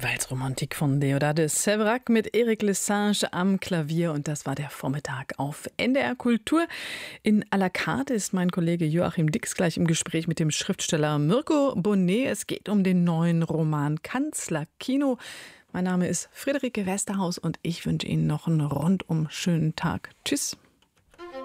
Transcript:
Walzromantik von Déodat de Séverac mit Eric Lesage am Klavier. Und das war der Vormittag auf NDR Kultur. In à la carte ist mein Kollege Joachim Dix gleich im Gespräch mit dem Schriftsteller Mirko Bonnet. Es geht um den neuen Roman Kanzlerkino. Mein Name ist Friederike Westerhaus und ich wünsche Ihnen noch einen rundum schönen Tag. Tschüss.